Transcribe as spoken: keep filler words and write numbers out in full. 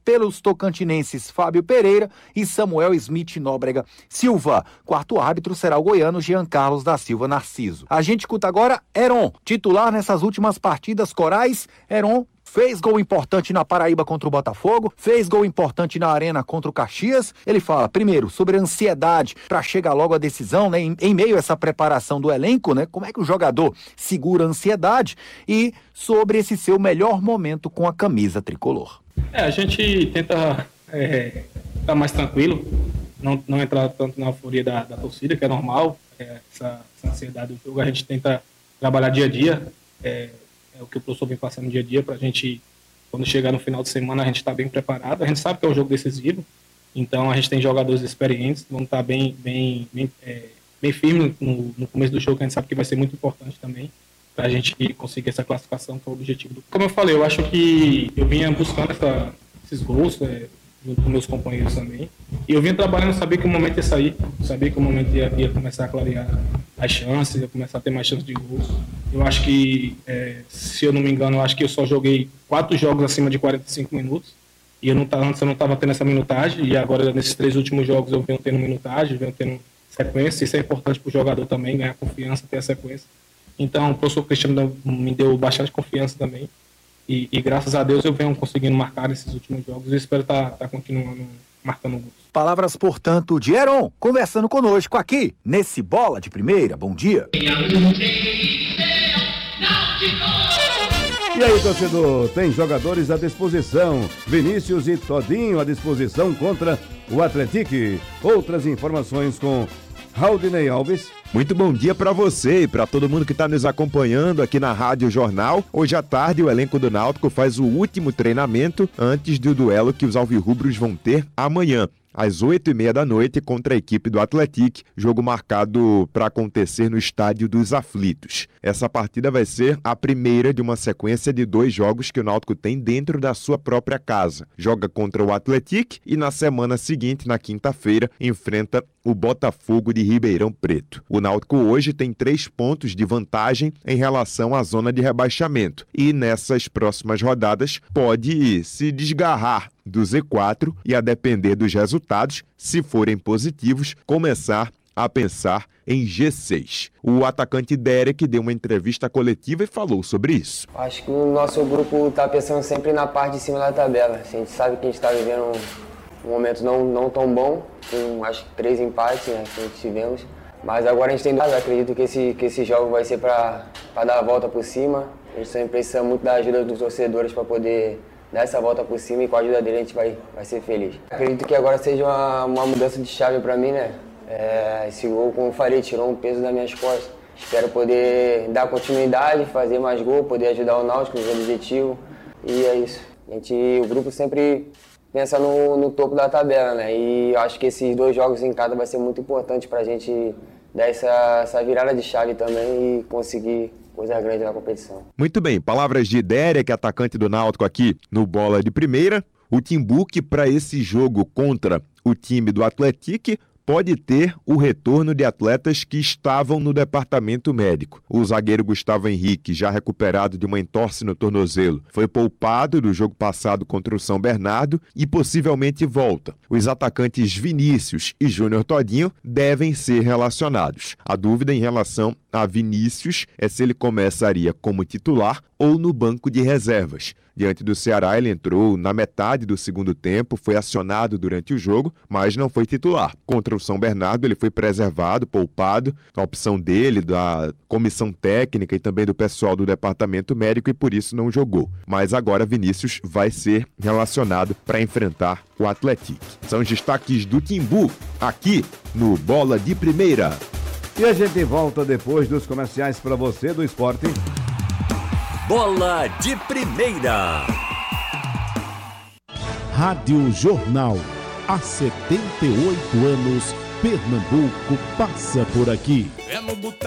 pelos tocantinenses Fábio Pereira e Samuel Smith Nóbrega Silva. Quarto árbitro será o goiano Jean Carlos da Silva Narciso. A gente escuta agora Heron, titular nessas últimas partidas corais. Heron fez gol importante na Paraíba contra o Botafogo, fez gol importante na Arena contra o Caxias. Ele fala, primeiro, sobre a ansiedade para chegar logo à decisão, né, em, em meio a essa preparação do elenco, né, como é que o jogador segura a ansiedade, e sobre esse seu melhor momento com a camisa tricolor. É, a gente tenta é, estar mais tranquilo, não, não entrar tanto na euforia da, da torcida, que é normal, é, essa, essa ansiedade do jogo. A gente tenta trabalhar dia a dia, é, é o que o professor vem passando no dia a dia, para a gente, quando chegar no final de semana, a gente está bem preparado. A gente sabe que é um jogo decisivo, então a gente tem jogadores experientes, vão estar bem, bem, bem, é, bem firmes no, no começo do jogo, que a gente sabe que vai ser muito importante também, para a gente conseguir essa classificação, que é o objetivo. Do... Como eu falei, eu acho que eu vinha buscando essa, esses gols, é, junto com meus companheiros também, e eu vinha trabalhando, sabia que o momento ia sair, sabia que o momento ia, ia começar a clarear as chances, ia começar a ter mais chances de gols. Eu acho que, é, se eu não me engano, eu acho que eu só joguei quatro jogos acima de quarenta e cinco minutos, e eu não tava, antes eu não estava tendo essa minutagem, e agora nesses três últimos jogos eu venho tendo minutagem, venho tendo sequência. Isso é importante para o jogador também, ganhar confiança, ter a sequência. Então o professor Cristiano me deu bastante confiança também, e, e graças a Deus eu venho conseguindo marcar nesses últimos jogos, e espero estar tá, tá continuando marcando gols. Palavras, portanto, de Heron, conversando conosco aqui, nesse Bola de Primeira. Bom dia. E aí, torcedor, tem jogadores à disposição. Vinícius e Todinho à disposição contra o Atlético. Outras informações com Raudinei Alves. Muito bom dia para você e para todo mundo que está nos acompanhando aqui na Rádio Jornal. Hoje à tarde, o elenco do Náutico faz o último treinamento antes do duelo que os alvirrubros vão ter amanhã, às oito e meia da noite, contra a equipe do Atlético, jogo marcado para acontecer no Estádio dos Aflitos. Essa partida vai ser a primeira de uma sequência de dois jogos que o Náutico tem dentro da sua própria casa. Joga contra o Atlético e na semana seguinte, na quinta-feira, enfrenta o Botafogo de Ribeirão Preto. O Náutico hoje tem três pontos de vantagem em relação à zona de rebaixamento e nessas próximas rodadas pode se desgarrar do Z quatro e, a depender dos resultados, se forem positivos, começar a pensar em G seis. O atacante Derek deu uma entrevista coletiva e falou sobre isso. Acho que o nosso grupo está pensando sempre na parte de cima da tabela. A gente sabe que a gente está vivendo um, um momento não, não tão bom, com acho que três empates, né, que a gente tivemos. Mas agora a gente tem dado, acredito que esse, que esse jogo vai ser para dar a volta por cima. A gente também precisa muito da ajuda dos torcedores para poder dar essa volta por cima, e com a ajuda dele a gente vai, vai ser feliz. Acredito que agora seja uma, uma mudança de chave para mim, né? É, esse gol, como eu falei, tirou um peso das minhas costas. Espero poder dar continuidade, fazer mais gol, poder ajudar o Náutico nos objetivos, e é isso. A gente, o grupo sempre pensa no, no topo da tabela, né? E eu acho que esses dois jogos em casa vai ser muito importante para a gente dar essa, essa virada de chave também e conseguir coisa grande na competição. Muito bem, palavras de Derek, atacante do Náutico aqui no Bola de Primeira. O Timbuque, para esse jogo contra o time do Atlético, pode ter o retorno de atletas que estavam no departamento médico. O zagueiro Gustavo Henrique, já recuperado de uma entorse no tornozelo, foi poupado do jogo passado contra o São Bernardo e possivelmente volta. Os atacantes Vinícius e Júnior Todinho devem ser relacionados. A dúvida em relação a Vinícius é se ele começaria como titular ou no banco de reservas. Diante do Ceará, ele entrou na metade do segundo tempo, foi acionado durante o jogo, mas não foi titular. Contra o São Bernardo, ele foi preservado, poupado, a opção dele, da comissão técnica e também do pessoal do departamento médico, e por isso não jogou. Mas agora Vinícius vai ser relacionado para enfrentar o Atlético. São os destaques do Timbu, aqui no Bola de Primeira. E a gente volta depois dos comerciais para você do esporte. Bola de Primeira. Rádio Jornal. Há setenta e oito anos, Pernambuco passa por aqui. É no